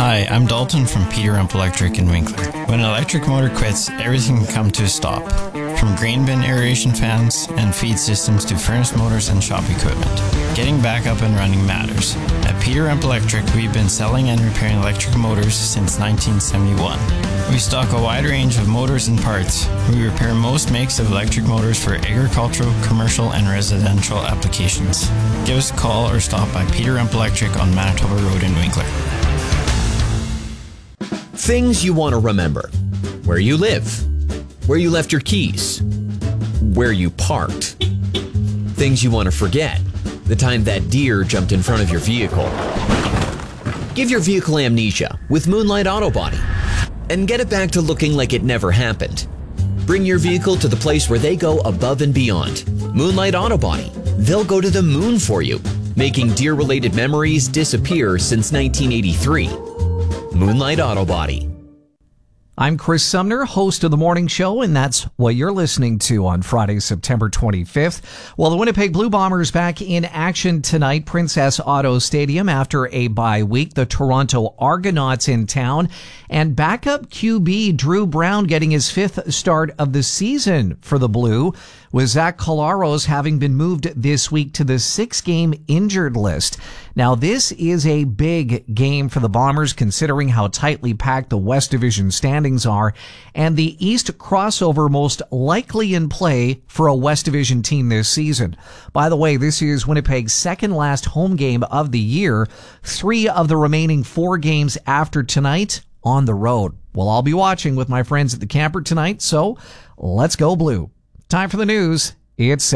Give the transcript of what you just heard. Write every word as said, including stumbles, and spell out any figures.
Hi, I'm Dalton from Peter Rump Electric in Winkler. When an electric motor quits, everything can come to a stop. From grain bin aeration fans and feed systems to furnace motors and shop equipment. Getting back up and running matters. At Peter Rump Electric, we've been selling and repairing electric motors since nineteen seventy-one. We stock a wide range of motors and parts. We repair most makes of electric motors for agricultural, commercial, and residential applications. Give us a call or stop by Peter Rump Electric on Manitoba Road in Winkler. Things you want to remember. Where you live. Where you left your keys. Where you parked. Things you want to forget. The time that deer jumped in front of your vehicle. Give your vehicle amnesia with Moonlight Auto Body and get it back to looking like it never happened. Bring your vehicle to the place where they go above and beyond. Moonlight Auto Body. They'll go to the moon for you, making deer-related memories disappear since nineteen eighty-three. Moonlight Auto Body. I'm Chris Sumner, host of The Morning Show, and that's what you're listening to on Friday, September twenty-fifth. Well, the Winnipeg Blue Bombers back in action tonight, Princess Auto Stadium, after a bye week. The Toronto Argonauts in town, and backup Q B Drew Brown getting his fifth start of the season for the Blue, with Zach Collaros having been moved this week to the six-game injured list. Now, this is a big game for the Bombers, considering how tightly packed the West Division standings are, and the East crossover most likely in play for a West Division team this season. By the way, this is Winnipeg's second last home game of the year. Three of the remaining four games after tonight on the road. Well, I'll be watching with my friends at the camper tonight, so let's go Blue. Time for the news. It's